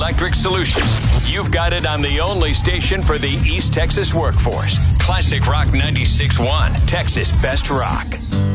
electric solutions. You've got it on the only station for the East Texas workforce. Classic Rock 96.1, Texas Best Rock.